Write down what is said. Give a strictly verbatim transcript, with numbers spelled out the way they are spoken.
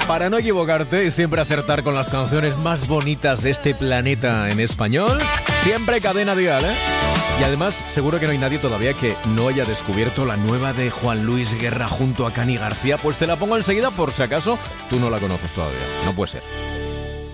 Para no equivocarte y siempre acertar con las canciones más bonitas de este planeta en español, siempre Cadena Dial, ¿eh? Y además, seguro que no hay nadie todavía que no haya descubierto la nueva de Juan Luis Guerra junto a Cani García. Pues te la pongo enseguida por si acaso tú no la conoces todavía. No puede ser.